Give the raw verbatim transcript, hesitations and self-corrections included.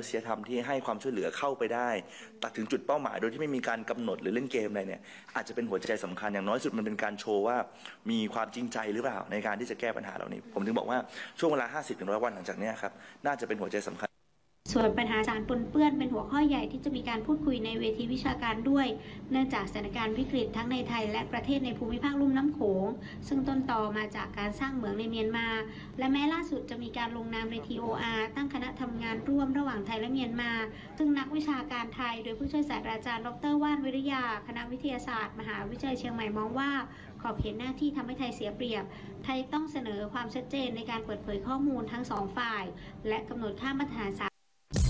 ษยธรรมที่ให้ความช่วยเหลือเข้าไปได้ตัดถึงจุดเป้าหมายโดยที่ไม่มีการกำหนดหรือเล่นเกมอะไรเนี่ยอาจจะเป็นหัวใจสำคัญอย่างน้อยสุดมันเป็นการโชว์ว่ามีความจริงใจหรือเปล่าในการที่จะแก้ปัญหาเหล่านี้ผมถึงบอกว่าช่วงเวลา ห้าสิบถึงหนึ่งร้อย วันหลังจากนี้ครับน่าจะเป็นหัวใจสำคัญส่วนปัญหาสารปนเปื้อนเป็นหัวข้อใหญ่ที่จะมีการพูดคุยในเวทีวิชาการด้วยเนื่องจากสถานการณ์วิกฤตทั้งในไทยและประเทศในภูมิภาคลุ่มน้ำโขงซึ่งต้นตอมาจากการสร้างเหมืองในเมียนมาและแม้ล่าสุดจะมีการลงนามใน ที โอ อาร์ ตั้งคณะทำงานร่วมระหว่างไทยและเมียนมาซึ่งนักวิชาการไทยโดยผู้ช่วยศาสตราจารย์ดร.ว่านวิริยาคณะวิทยาศาสตร์มหาวิทยาลัยเชียงใหม่มองว่าขอบเขตหน้าที่ทำให้ไทยเสียเปรียบไทยต้องเสนอความชัดเจนในการเปิดเผยข้อมูลทั้งสองฝ่ายและกำหนดค่ามาตรฐาน